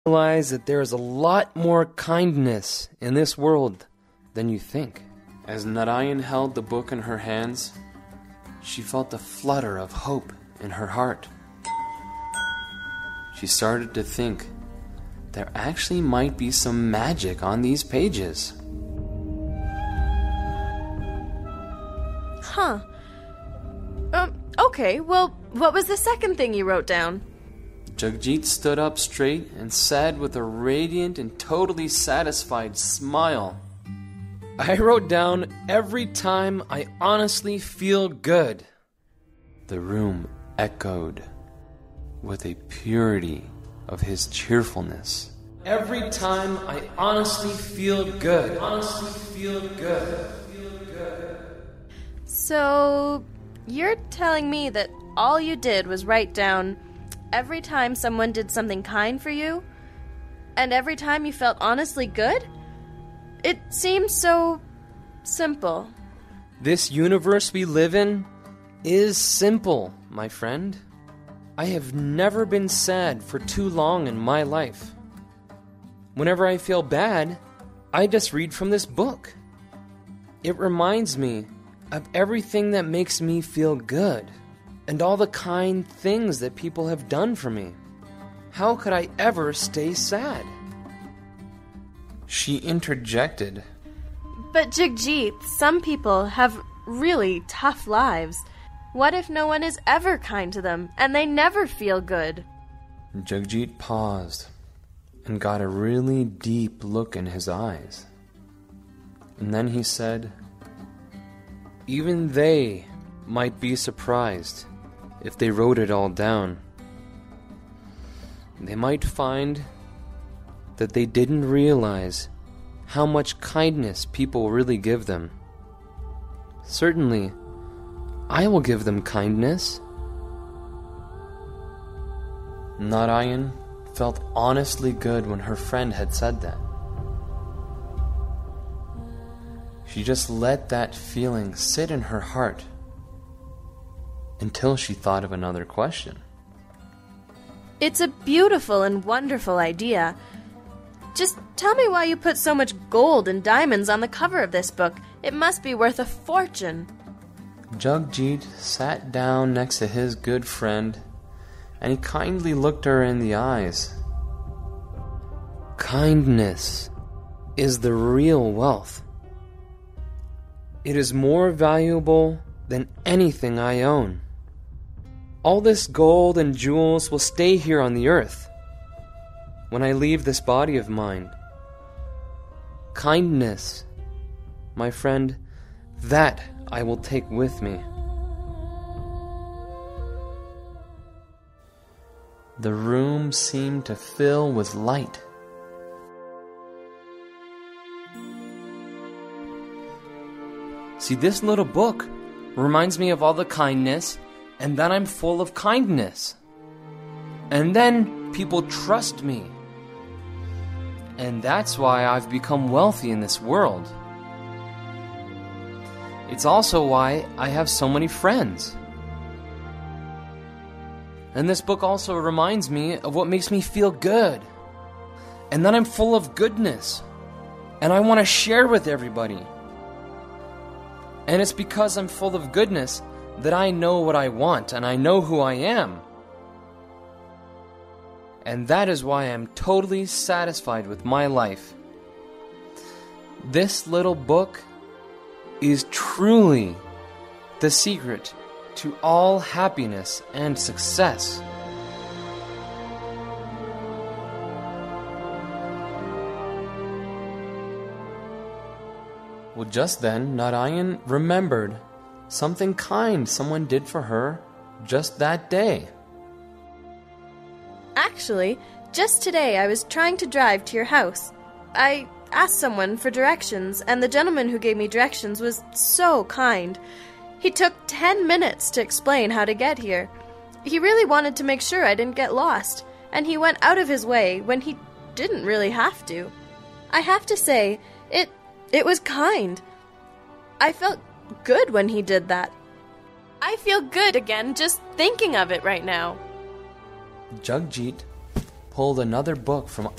realize that there is a lot more kindness in this world than you think. As Narayan held the book in her hands, she felt a flutter of hope in her heart. She started to think there actually might be some magic on these pages. Huh. Okay, well, what was the second thing you wrote down? Jagjit stood up straight and said with a radiant and totally satisfied smile, I wrote down every time I honestly feel good. The room echoed with a purity of his cheerfulness. Every time I honestly feel good. Honestly feel good. So, you're telling me that all you did was write down every time someone did something kind for you? And every time you felt honestly good? It seems so simple. This universe we live in is simple, my friend. I have never been sad for too long in my life. Whenever I feel bad, I just read from this book. It reminds me of everything that makes me feel good and all the kind things that people have done for me. How could I ever stay sad? She interjected. But Jagjit, some people have really tough lives. What if no one is ever kind to them and they never feel good? Jagjit paused and got a really deep look in his eyes. And then he said, even they might be surprised if they wrote it all down. They might find that they didn't realize how much kindness people really give them. Certainly, I will give them kindness. Narayan felt honestly good when her friend had said that. She just let that feeling sit in her heart until she thought of another question. It's a beautiful and wonderful idea. Just tell me why you put so much gold and diamonds on the cover of this book. It must be worth a fortune. Jagjit sat down next to his good friend, and he kindly looked her in the eyes. Kindness is the real wealth. It is more valuable than anything I own. All this gold and jewels will stay here on the earth when I leave this body of mine. Kindness, my friend, that I will take with me. The room seemed to fill with light. See, this little book reminds me of all the kindness, and then I'm full of kindness. And then people trust me. And that's why I've become wealthy in this world. It's also why I have so many friends. And this book also reminds me of what makes me feel good. And then I'm full of goodness. And I want to share with everybody. And it's because I'm full of goodness that I know what I want and I know who I am. And that is why I'm totally satisfied with my life. This little book is truly the secret to all happiness and success. Well, just then, Narayan remembered something kind someone did for her just that day. Actually, just today I was trying to drive to your house. I asked someone for directions, and the gentleman who gave me directions was so kind. He took 10 minutes to explain how to get here. He really wanted to make sure I didn't get lost, and he went out of his way when he didn't really have to. I have to say, it was kind. I felt good when he did that. I feel good again just thinking of it right now. Jagjit pulled another book from